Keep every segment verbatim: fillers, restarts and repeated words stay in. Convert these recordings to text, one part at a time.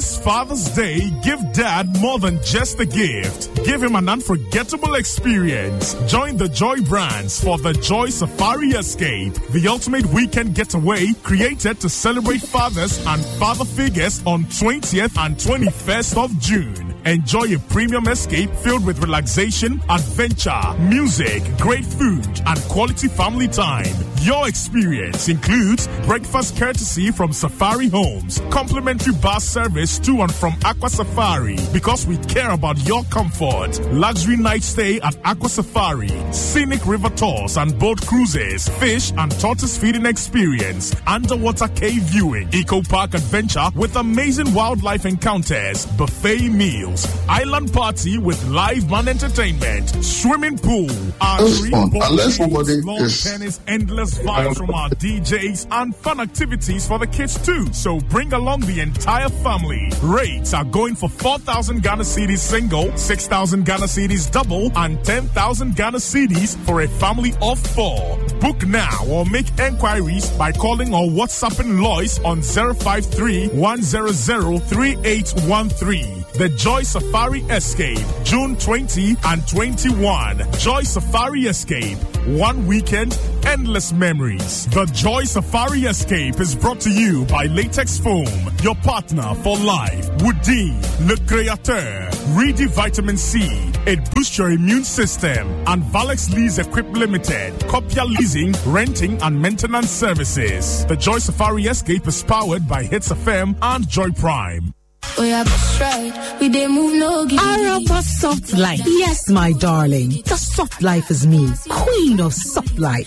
This Father's Day, give Dad more than just a gift. Give him an unforgettable experience. Join the Joy brands for the Joy Safari Escape, the ultimate weekend getaway created to celebrate fathers and father figures on twentieth and twenty-first of June. Enjoy a premium escape filled with relaxation, adventure, music, great food, and quality family time. Your experience includes breakfast courtesy from Safari Homes, complimentary bus service to and from Aqua Safari because we care about your comfort, luxury night stay at Aqua Safari, scenic river tours and boat cruises, fish and tortoise feeding experience, underwater cave viewing, eco park adventure with amazing wildlife encounters, buffet meals, island party with live band entertainment, swimming pool, archery, unless somebody lawn is tennis, endless vibes from our D Js, and fun activities for the kids too. So bring along the entire family. Rates are going for four thousand Ghana cedis single, six thousand Ghana cedis double, and ten thousand Ghana cedis for a family of four. Book now or make enquiries by calling or WhatsApping Lois on zero five three, one zero zero, three eight one three. The Joy Safari Escape, June twentieth and twenty-first. Joy Safari Escape, one weekend, endless memories. The Joy Safari Escape is brought to you by Latex Foam, your partner for life. Woodin, Le Créateur, Ready Vitamin C. It boosts your immune system. And Valex Lease Equip Limited, Copia Leasing, Renting and Maintenance Services. The Joy Safari Escape is powered by Hits F M and Joy Prime. Oh yeah, that's right. We didn't move no giddy. Araba Soft Life. Yes, my darling. The soft life is me, queen of soft life.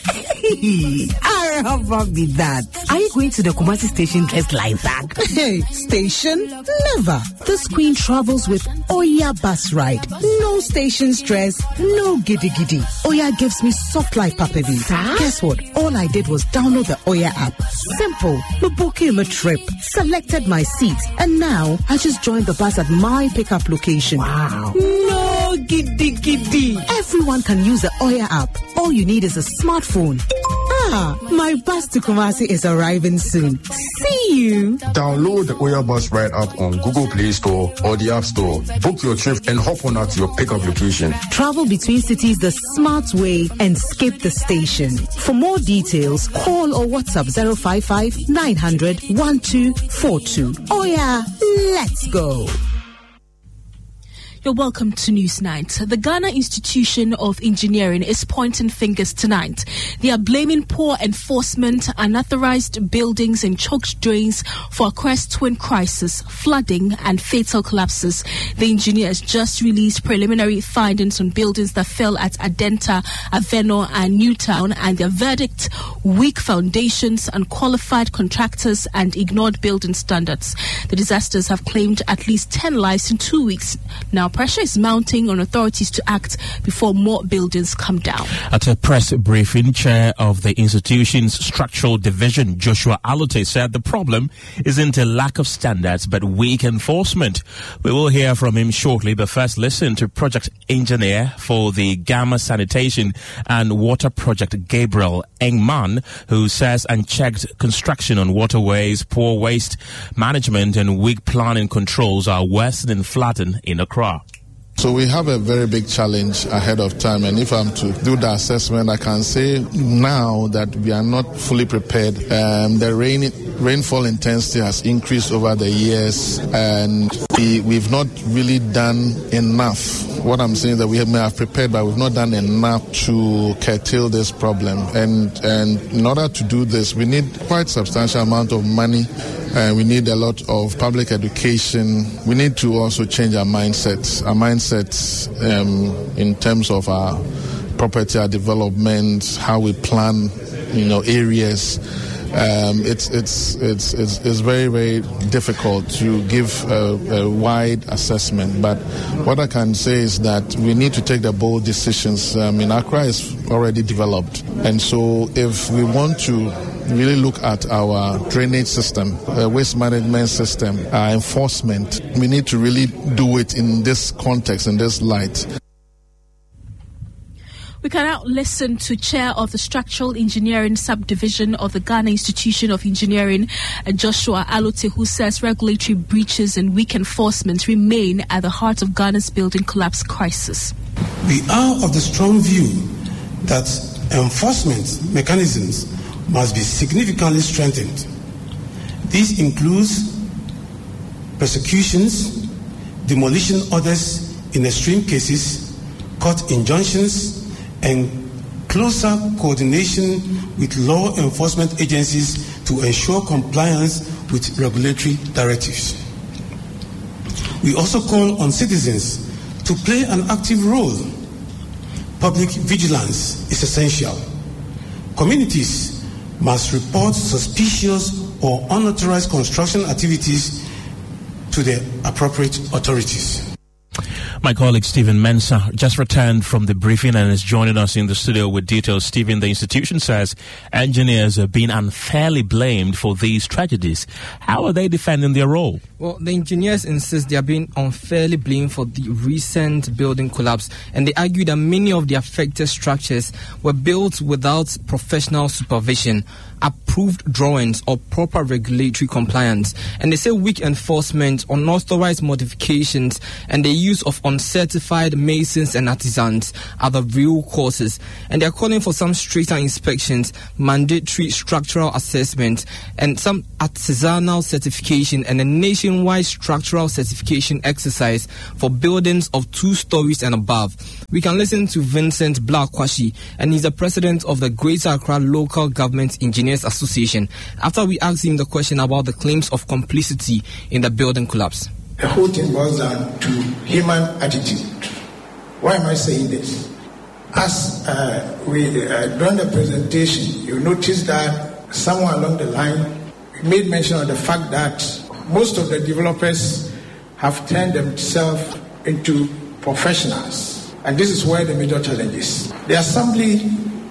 Araba be that. Are you going to the Kumasi station dressed like that? Hey, station? Never. This queen travels with Oya bus ride. No station stress, no giddy giddy. Oya gives me soft life, papabi. Huh? Guess what? All I did was download the Oya app. Simple. Me booked him a trip, selected my seat, and now I just joined the bus at my pickup location. Wow. No giddy giddy. Everyone can use the Oya app. All you need is a smartphone. Ah, my bus to Kumasi is arriving soon. See you. Download the Oya Bus Ride app on Google Play Store or the App Store. Book your trip and hop on at your pickup location. Travel between cities the smart way and skip the station. For more details, call or WhatsApp zero five five, nine hundred, twelve forty-two. Oya, let's go. You're welcome to Newsnight. The Ghana Institution of Engineering is pointing fingers tonight. They are blaming poor enforcement, unauthorized buildings and choked drains for Accra's twin crisis, flooding and fatal collapses. The engineers just released preliminary findings on buildings that fell at Adenta, Aveno and Newtown, and their verdict: weak foundations, unqualified contractors and ignored building standards. The disasters have claimed at least ten lives in two weeks. Now pressure is mounting on authorities to act before more buildings come down. At a press briefing, Chair of the institution's Structural Division, Joshua Alute, said the problem isn't a lack of standards but weak enforcement. We will hear from him shortly, but first listen to project engineer for the Gamma Sanitation and Water Project, Gabriel Engman, who says unchecked construction on waterways, poor waste management and weak planning controls are worse than flooding in Accra. So we have a very big challenge ahead of time, and if I'm to do the assessment, I can say now that we are not fully prepared. Um, the rain rainfall intensity has increased over the years, and we, we've not really done enough. What I'm saying is that we may have prepared, but we've not done enough to curtail this problem. And and in order to do this, we need quite substantial amount of money. Uh, we need a lot of public education. We need to also change our mindsets. Our mindsets um, in terms of our property, our development, how we plan, you know, areas. Um, it's, it's it's it's it's very very difficult to give a, a wide assessment. But what I can say is that we need to take the bold decisions. I mean, Accra is already developed, and so if we want to really look at our drainage system, uh, waste management system, our enforcement, we need to really do it in this context, in this light. We can now listen to Chair of the Structural Engineering Subdivision of the Ghana Institution of Engineering, Joshua Alote, who says regulatory breaches and weak enforcement remain at the heart of Ghana's building collapse crisis. We are of the strong view that enforcement mechanisms must be significantly strengthened. This includes prosecutions, demolition orders in extreme cases, court injunctions, and closer coordination with law enforcement agencies to ensure compliance with regulatory directives. We also call on citizens to play an active role. Public vigilance is essential. Communities must report suspicious or unauthorized construction activities to the appropriate authorities. My colleague Stephen Mensah just returned from the briefing and is joining us in the studio with details. Stephen, the institution says engineers are being unfairly blamed for these tragedies. How are they defending their role? Well, the engineers insist they are being unfairly blamed for the recent building collapse, and they argue that many of the affected structures were built without professional supervision, approved drawings, or proper regulatory compliance. And they say weak enforcement, unauthorized modifications, and the use of uncertified masons and artisans are the real causes. And they are calling for some stricter inspections, mandatory structural assessment, and some artisanal certification, and a nationwide structural certification exercise for buildings of two stories and above. We can listen to Vincent Blakwashi, and he's the president of the Greater Accra Local Government Engineers Association, after we asked him the question about the claims of complicity in the building collapse. The whole thing boils down to human attitude. Why am I saying this? As uh, we uh, during the presentation, you notice that somewhere along the line we made mention of the fact that most of the developers have turned themselves into professionals, and this is where the major challenge is. The assembly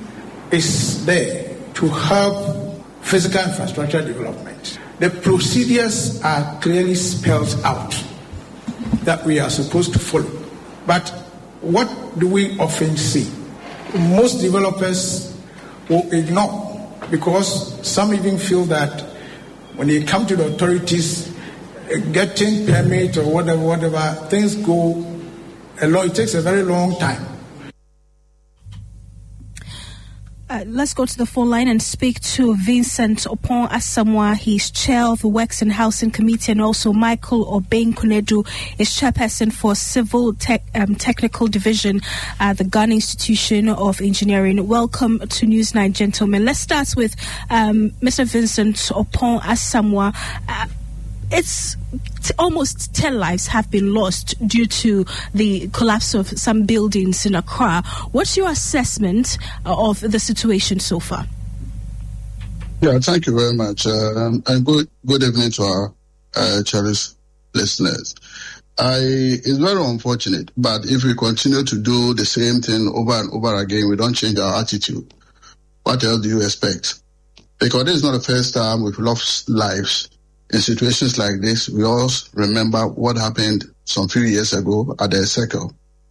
is there to help physical infrastructure development. The procedures are clearly spelled out that we are supposed to follow. But what do we often see? Most developers will ignore, because some even feel that when they come to the authorities, getting permit or whatever, whatever, things go a lot. It takes a very long time. Uh, let's go to the phone line and speak to Vincent Opon Asamoah. He's chair of the Works and Housing Committee, and also Michael Obeng Kunedu is chairperson for Civil Tech, um, Technical Division at the Ghana Institution of Engineering. Welcome to Newsnight, gentlemen. Let's start with um, Mister Vincent Opon Asamoah. Uh, It's t- almost ten lives have been lost due to the collapse of some buildings in Accra. What's your assessment of the situation so far? Yeah, thank you very much. Uh, and good good evening to our uh, cherished listeners. I, it's very unfortunate, but if we continue to do the same thing over and over again, we don't change our attitude. What else do you expect? Because this is not the first time we've lost lives. In situations like this, we all remember what happened some few years ago at the Circle.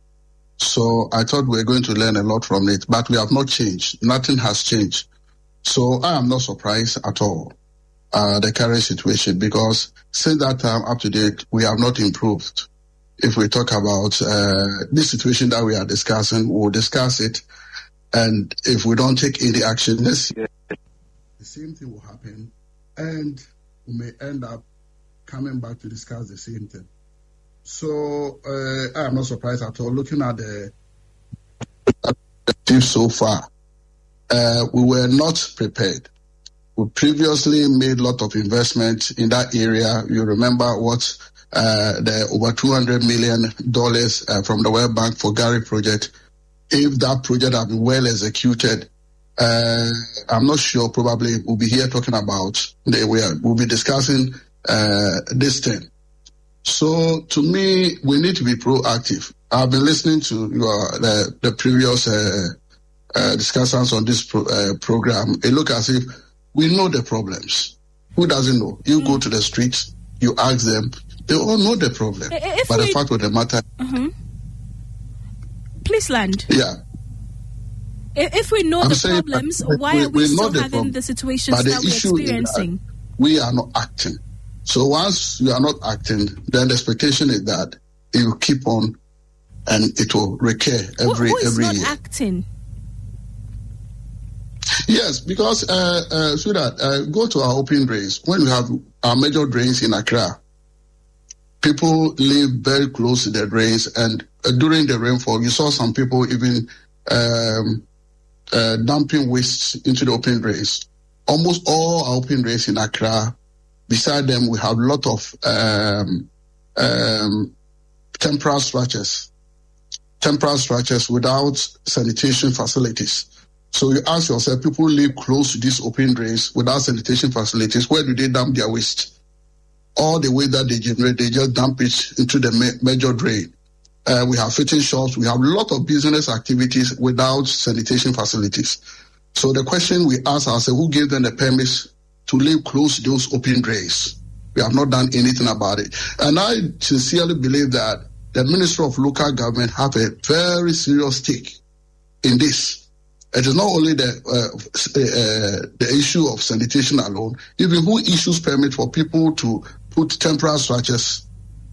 So I thought we were going to learn a lot from it, but we have not changed. Nothing has changed. So I am not surprised at all, uh, the current situation, because since that time up to date, we have not improved. If we talk about uh, this situation that we are discussing, we'll discuss it. And if we don't take any action this year, the same thing will happen. And we may end up coming back to discuss the same thing. So uh, I am not surprised at all. Looking at the objective so far, uh, we were not prepared. We previously made a lot of investment in that area. You remember what uh, the over two hundred million dollars uh, from the World Bank for Gary project. If that project had been well executed, Uh, I'm not sure, probably we'll be here talking about, the, we'll be discussing uh, this thing. So to me, we need to be proactive. I've been listening to your, the, the previous uh, uh, discussions on this pro, uh, program. It looks as if we know the problems. Who doesn't know? You mm. go to the streets, you ask them, they all know the problem. If but we... the fact of the matter... Mm-hmm. Please land. Yeah. If we know I'm the saying, problems, but why we, are we, we still know the having problem. the situations but the that we're issue experiencing? Is that we are not acting. So once you are not acting, then the expectation is that it will keep on and it will recur every who, who is every not year. acting? Yes, because uh, uh, so that uh, go to our open drains. When we have our major drains in Accra, people live very close to the drains, and uh, during the rainfall, you saw some people even um, uh, dumping waste into the open drains. Almost all our open drains in Accra, beside them, we have a lot of um, um, temporary structures, temporary structures without sanitation facilities. So you ask yourself, people live close to these open drains without sanitation facilities. Where do they dump their waste? All the waste that they generate, they just dump it into the ma- major drain. Uh, we have fitting shops. We have a lot of business activities without sanitation facilities. So the question we ask ourselves, who gave them the permits to live close to those open drains? We have not done anything about it. And I sincerely believe that the Ministry of Local Government have a very serious stake in this. It is not only the uh, uh, the issue of sanitation alone, even who issues permit for people to put temporary structures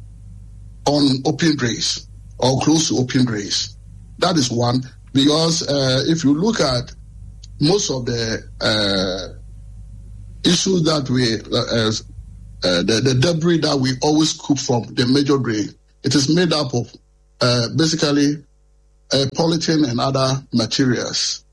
on open drains or close to open drains. That is one, because uh, if you look at most of the uh, issues that we, uh, uh, the, the debris that we always scoop from the major drain, it is made up of uh, basically uh, polythene and other materials.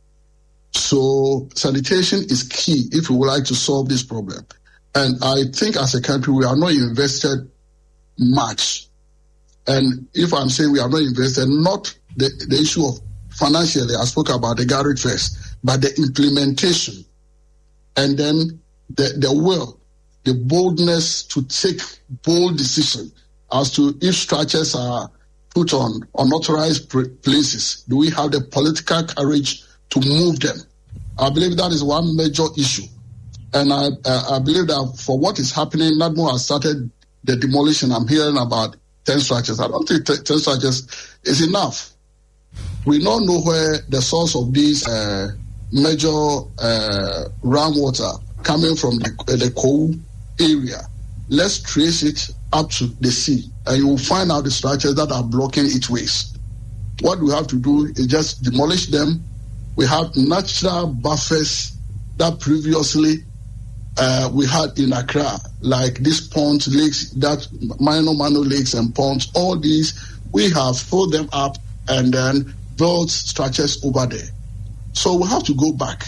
So sanitation is key if we would like to solve this problem. And I think as a country, we are not invested much. And if I'm saying we are not invested, not the, the issue of financially, I spoke about the garage first, but the implementation and then the, the will, the boldness to take bold decisions as to if structures are put on unauthorized places. Do we have the political courage to move them? I believe that is one major issue. And I, uh, I believe that for what is happening, NADMO has started the demolition. I'm hearing about ten structures. I don't think t- ten structures is enough. We don't know where the source of these uh, major uh, groundwater coming from the, uh, the coal area. Let's trace it up to the sea, and you will find out the structures that are blocking its ways. What we have to do is just demolish them. We have natural buffers that previously uh, we had in Accra, like these ponds, lakes, that minor, minor lakes and ponds, all these, we have filled them up and then built structures over there. So we have to go back.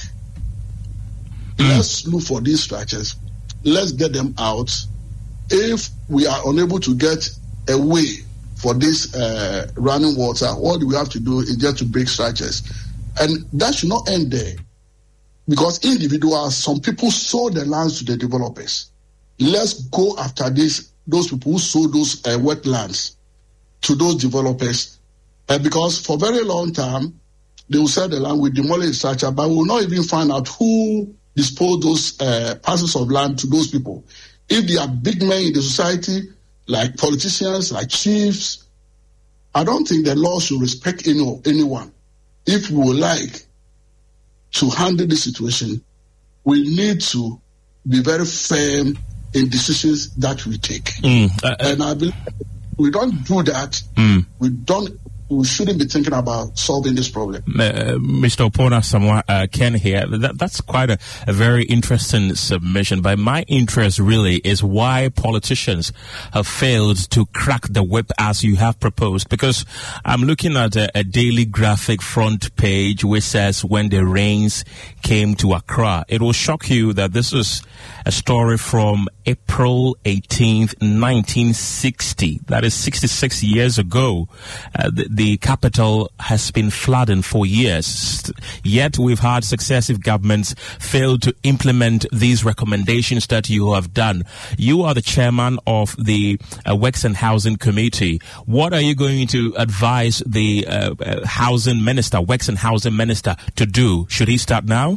Mm. Let's look for these structures. Let's get them out. If we are unable to get a way for this uh, running water, all we have to do is just to break structures. And that should not end there. Because individuals, some people sold the lands to the developers. Let's go after this, those people who sold those uh, wetlands to those developers. Uh, because for a very long time, they will sell the land, we demolish the structure, but we will not even find out who disposed those uh, parcels of land to those people. If they are big men in the society, like politicians, like chiefs, I don't think the law should respect any, anyone. If we would like to handle the situation, we need to be very firm in decisions that we take. Mm, uh, uh, and I believe we don't do that. Mm. We don't. We shouldn't be thinking about solving this problem. Uh, Mister Opona Samoa uh, Ken here. That, that's quite a, a very interesting submission. But my interest really is why politicians have failed to crack the whip as you have proposed. Because I'm looking at a, a daily graphic front page which says when the rains came to Accra. It will shock you that this is a story from April eighteenth, nineteen sixty. That is sixty-six years ago. Uh, the, the capital has been flooding for years. Yet we've had successive governments fail to implement these recommendations that you have done. You are the chairman of the uh, Works and Housing Committee. What are you going to advise the uh, uh, housing minister, Works and Housing Minister, to do? Should he start now?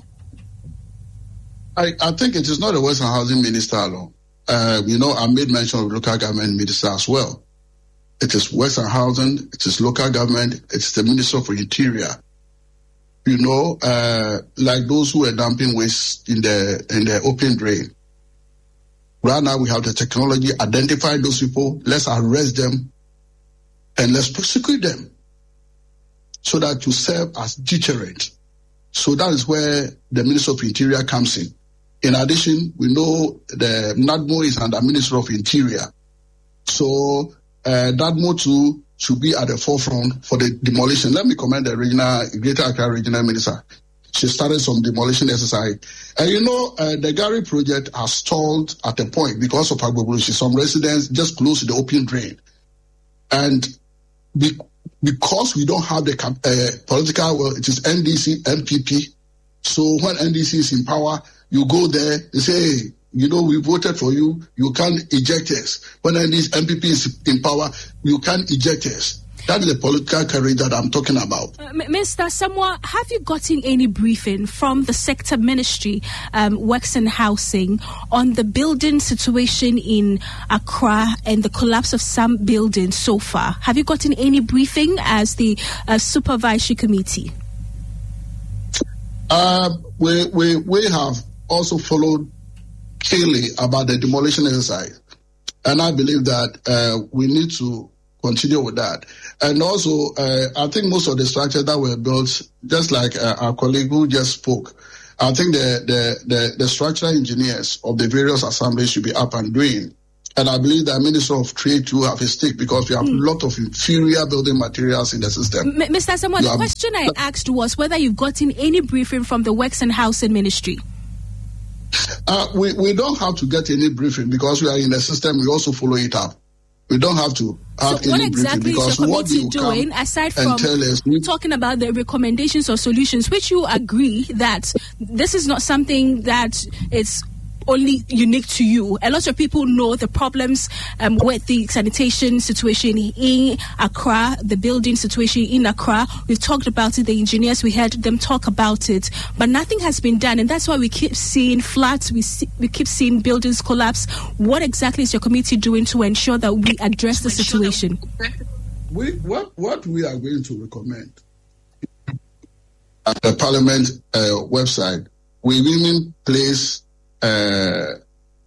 I, I think it is not the Works and Housing Minister alone. Uh, you know, I made mention of local government minister as well. It is Works and Housing, it is local government, it is the Minister for Interior. you know, uh, like those who are dumping waste in the in the open drain. Right now we have the technology, identify those people, let's arrest them, and let's prosecute them so that to serve as deterrent. So that is where the Minister of Interior comes in. In addition, we know the NADMO is under Minister of Interior. So uh, NADMO too should be at the forefront for the demolition. Let me commend the regional, Greater Accra Regional Minister. She started some demolition exercise. And you know, uh, the Gary project has stalled at a point because of Agbobulushi. Some residents just close to the open drain. And be, because we don't have the uh, political, well, it is N D C, N P P. So when N D C is in power, you go there, they say, hey, you know, we voted for you, you can't eject us. When N P P is in power, you can't eject us. That is the political courage that I'm talking about. Uh, Mister Asamoah, have you gotten any briefing from the sector ministry, um, Works and Housing, on the building situation in Accra and the collapse of some buildings so far? Have you gotten any briefing as the uh, supervisory committee? Uh, we, we, we have also followed keenly about the demolition exercise. And I believe that uh, we need to continue with that. And also, uh, I think most of the structures that were built, just like uh, our colleague who just spoke, I think the, the, the, the structural engineers of the various assemblies should be up and doing. And I believe that Minister of Trade too have a stake because we have mm. a lot of inferior building materials in the system. M- Mister Asamoah, the have, question I asked was whether you've gotten any briefing from the Works and Housing Ministry. Uh, we, we don't have to get any briefing because we are in the system. We also follow it up. We don't have to have so any what exactly briefing is your because committee doing aside from us, talking about the recommendations or solutions, which you agree that this is not something that is only unique to you? A lot of people know the problems um, with the sanitation situation in Accra, the building situation in Accra. We've talked about it, the engineers, we heard them talk about it, but nothing has been done, and that's why we keep seeing floods, we, see, we keep seeing buildings collapse. What exactly is your committee doing to ensure that we address the situation? We, what, what we are going to recommend at the Parliament uh, website, we even place Uh,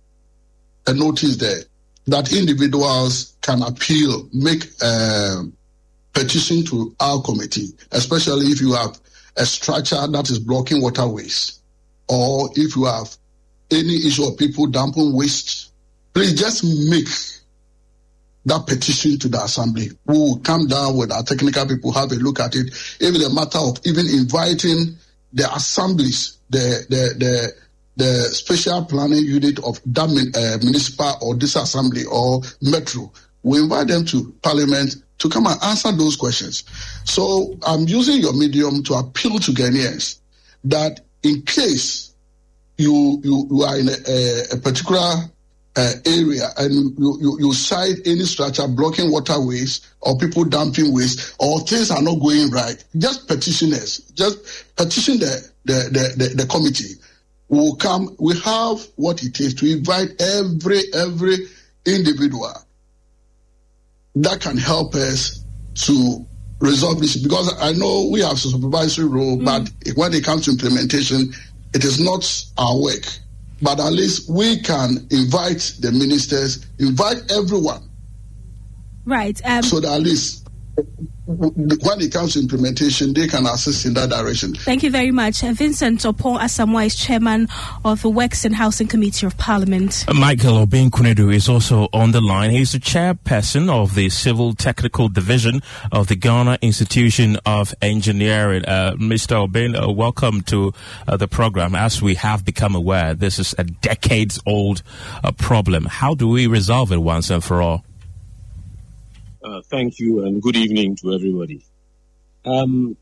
a notice there that individuals can appeal, make a petition to our committee, especially if you have a structure that is blocking waterways, or if you have any issue of people dumping waste. Please just make that petition to the assembly. We will come down with our technical people, have a look at it. Even the matter of even inviting the assemblies, the the the the special planning unit of that uh, municipal or this assembly or metro, we invite them to Parliament to come and answer those questions. So I'm using your medium to appeal to Ghanaians that in case you you, you are in a, a, a particular uh, area and you, you, you cite any structure blocking waterways or people dumping waste or things are not going right, just petition us. Just petition the, the, the, the, the committee. Will come, we have what it takes to invite every every individual that can help us to resolve this, because I know we have a supervisory role, mm. but when it comes to implementation, it is not our work. But at least we can invite the ministers, invite everyone. Right. Um, so that at least when it comes to implementation, they can assist in that direction. Thank you very much. Vincent Oppong Asamoah is chairman of the Works and Housing Committee of Parliament. Michael Obin Kunedu is also on the line. He's the chairperson of the Civil Technical Division of the Ghana Institution of Engineering. Uh, Mister Obin, uh, welcome to uh, the program. As we have become aware, this is a decades-old uh, problem. How do we resolve it once and for all? Uh, thank you and good evening to everybody. Um,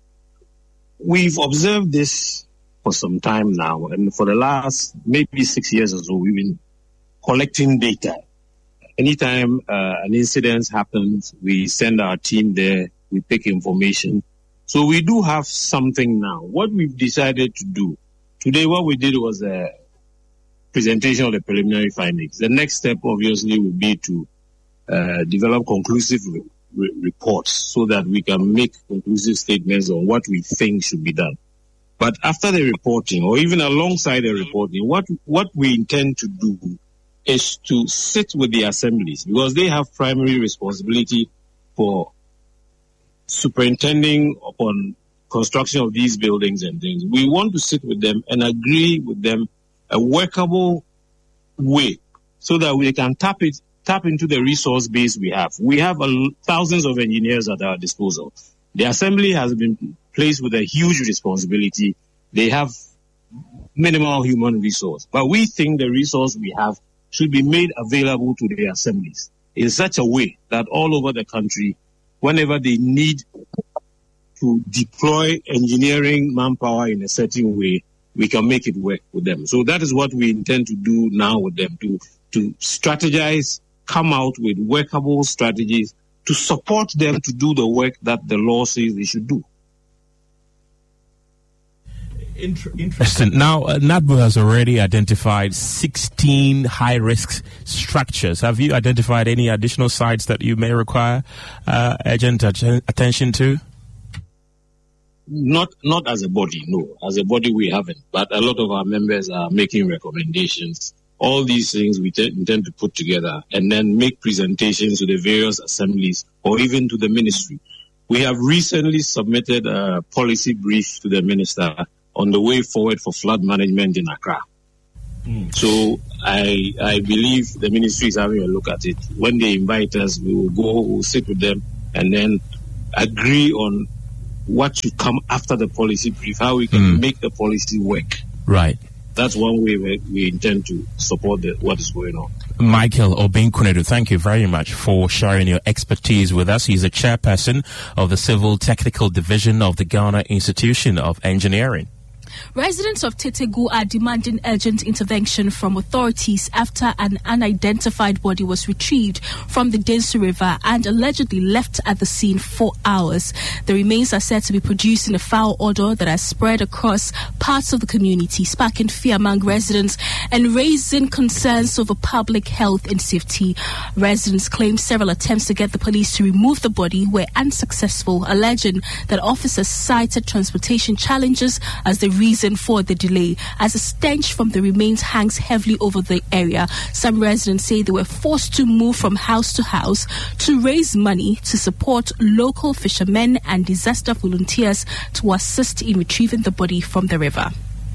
we've observed this for some time now, and for the last maybe six years or so, we've been collecting data. Anytime uh, an incident happens, we send our team there, we take information. So we do have something now. What we've decided to do, today what we did was a presentation of the preliminary findings. The next step obviously would be to Uh, develop conclusive re- reports so that we can make conclusive statements on what we think should be done. But after the reporting, or even alongside the reporting, what what we intend to do is to sit with the assemblies, because they have primary responsibility for superintending upon construction of these buildings and things. We want to sit with them and agree with them a workable way so that we can tap it, tap into the resource base we have. We have a, thousands of engineers at our disposal. The assembly has been placed with a huge responsibility. They have minimal human resource, but we think the resource we have should be made available to the assemblies in such a way that all over the country, whenever they need to deploy engineering manpower in a certain way, we can make it work with them. So that is what we intend to do now with them, to, to strategize, come out with workable strategies to support them to do the work that the law says they should do. Interesting. Now, uh, NADBO has already identified sixteen high-risk structures. Have you identified any additional sites that you may require uh, urgent att- attention to? Not not as a body, no. As a body, we haven't. But a lot of our members are making recommendations. All these things we t- intend to put together and then make presentations to the various assemblies or even to the ministry. We have recently submitted a policy brief to the minister on the way forward for flood management in Accra. Mm. So I I believe the ministry is having a look at it. When they invite us, we will go, we'll sit with them and then agree on what should come after the policy brief, how we can mm. make the policy work. Right. That's one way we, we intend to support the, what is going on. Michael Obin-Kunedu, thank you very much for sharing your expertise with us. He's the chairperson of the Civil Technical Division of the Ghana Institution of Engineering. Residents of Tetegu are demanding urgent intervention from authorities after an unidentified body was retrieved from the Densu River and allegedly left at the scene for hours. The remains are said to be producing a foul odor that has spread across parts of the community, sparking fear among residents and raising concerns over public health and safety. Residents claim several attempts to get the police to remove the body were unsuccessful, alleging that officers cited transportation challenges as the reason for the delay, as a stench from the remains hangs heavily over the area. Some residents say they were forced to move from house to house to raise money to support local fishermen and disaster volunteers to assist in retrieving the body from the river.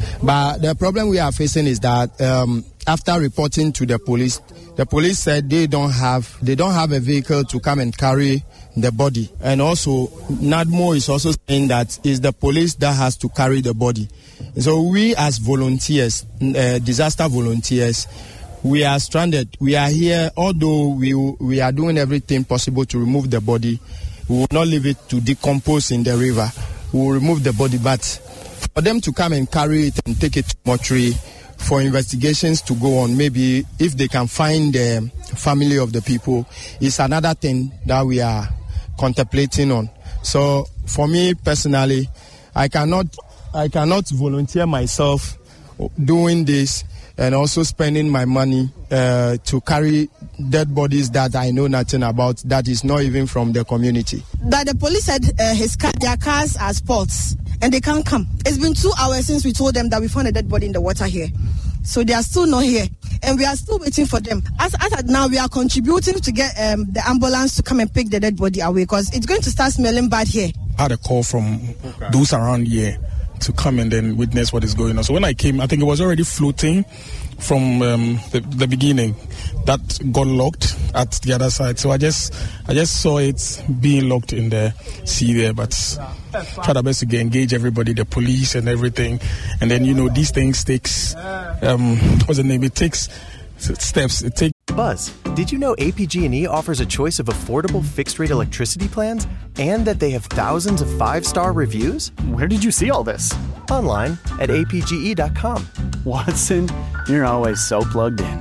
But the problem we are facing is that um, after reporting to the police, the police said they don't have they don't have a vehicle to come and carry the body. And also, NADMO is also saying that it's the police that has to carry the body. So we as volunteers, uh, disaster volunteers, we are stranded. We are here, although we we are doing everything possible to remove the body. We will not leave it to decompose in the river. We will remove the body, but for them to come and carry it and take it to mortuary for investigations to go on, maybe if they can find the family of the people, is another thing that we are contemplating on. So for me personally, I cannot I cannot volunteer myself doing this and also spending my money uh, to carry dead bodies that I know nothing about, that is not even from the community. That the police said uh, his car, their cars are sports and they can't come. It's been two hours since we told them that we found a dead body in the water here. So they are still not here, and we are still waiting for them. As, as at now, we are contributing to get um, the ambulance to come and pick the dead body away, because it's going to start smelling bad here. I had a call from okay. those around here to come and then witness what is going on. So when I came, I think it was already floating from um, the, the beginning. That got locked at the other side. So I just I just saw it being locked in the sea there, but tried our best to get, engage everybody, the police and everything. And then, you know, these things takes, um, what's the name? It takes steps. It takes. Buzz, did you know A P G and E offers a choice of affordable fixed-rate electricity plans and that they have thousands of five-star reviews? Where did you see all this? Online at A P G E dot com. Watson, you're always so plugged in.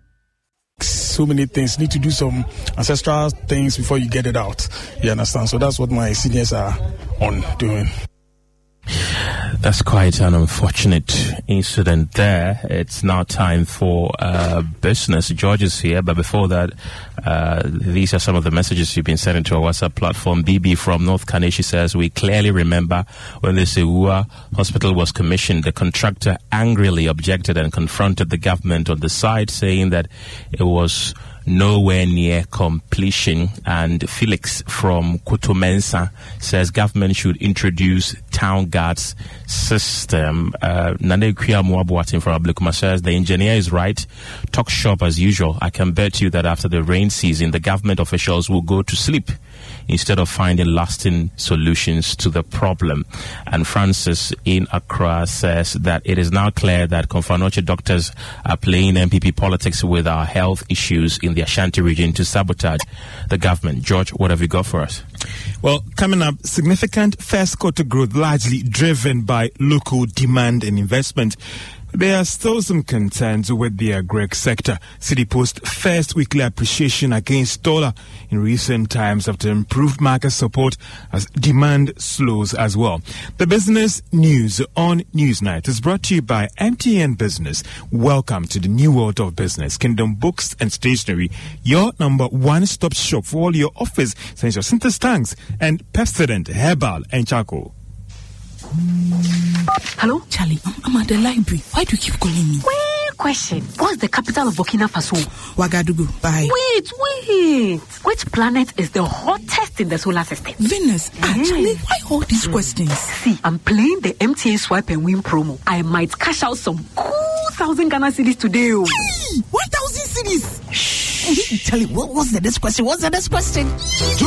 So many things. You need to do some ancestral things before you get it out. You understand? So that's what my seniors are on doing. That's quite an unfortunate incident there. It's now time for uh, business. George is here, but before that, uh, these are some of the messages you've been sending to our WhatsApp platform. B B from North Kaneshi says, we clearly remember when the Sewua hospital was commissioned, the contractor angrily objected and confronted the government on the site, saying that it was nowhere near completion. And Felix from Kutumensa says government should introduce town guards system. Uh, Nane Kuya Muabuatin from Ablekuma says the engineer is right. Talk shop as usual. I can bet you that after the rain season, the government officials will go to sleep instead of finding lasting solutions to the problem. And Francis in Accra says that it is now clear that Konfanoche doctors are playing M P P politics with our health issues in the Ashanti region to sabotage the government. George, what have you got for us? Well, coming up, significant first quarter growth largely driven by local demand and investment. There are still some concerns with the agri sector. City Post first weekly appreciation against dollar in recent times after improved market support as demand slows as well. The business news on Newsnight is brought to you by M T N Business. Welcome to the new world of business. Kingdom Books and Stationery, your number one stop shop for all your office, essential synthesis tanks, and Pepsodent, Herbal, and Charcoal. Hello, Charlie. I'm at the library. Why do you keep calling me? Wait, question. What's the capital of Burkina Faso? Ouagadougou. Bye. Wait, wait. Which planet is the hottest in the solar system? Venus. Mm. Actually, why all these questions? See, I'm playing the M T A Swipe and Win promo. I might cash out some cool thousand Ghana cedis today. Oh. Hey, one thousand cedis. Shh. Charlie, what, what's the next question? What's the next question?